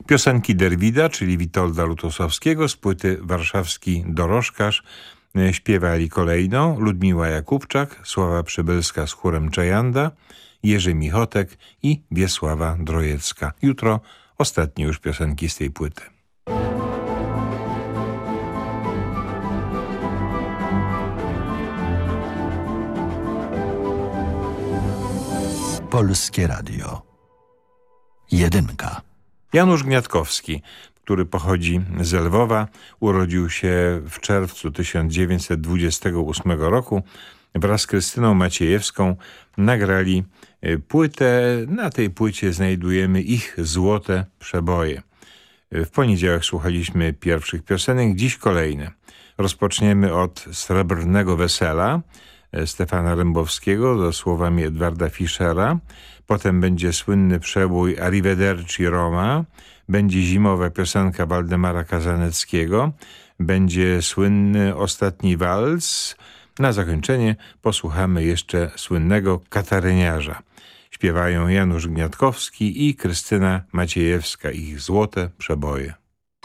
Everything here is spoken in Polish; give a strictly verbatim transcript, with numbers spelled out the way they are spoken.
Piosenki Derwida, czyli Witolda Lutosławskiego z płyty Warszawski Dorożkarz śpiewali kolejno Ludmiła Jakubczak, Sława Przybylska z chórem Czajanda, Jerzy Michotek i Wiesława Drojecka. Jutro ostatnie już piosenki z tej płyty. Polskie Radio. Jedynka. Janusz Gniatkowski, który pochodzi z Lwowa, urodził się w czerwcu tysiąc dziewięćset dwudziestego ósmego roku. Wraz z Krystyną Maciejewską nagrali płytę. Na tej płycie znajdujemy ich złote przeboje. W poniedziałek słuchaliśmy pierwszych piosenek, dziś kolejne. Rozpoczniemy od Srebrnego Wesela Stefana Rembowskiego ze słowami Edwarda Fischera. Potem będzie słynny przebój Arrivederci Roma. Będzie zimowa piosenka Waldemara Kazaneckiego. Będzie słynny Ostatni Wals. Na zakończenie posłuchamy jeszcze słynnego Kataryniarza. Śpiewają Janusz Gniatkowski i Krystyna Maciejewska, ich złote przeboje.